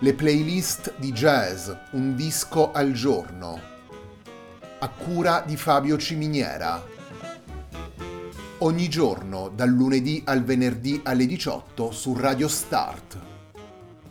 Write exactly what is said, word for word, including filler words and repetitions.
Le playlist di jazz, un disco al giorno, a cura di Fabio Ciminiera. Ogni giorno, dal lunedì al venerdì alle diciotto su Radio Start.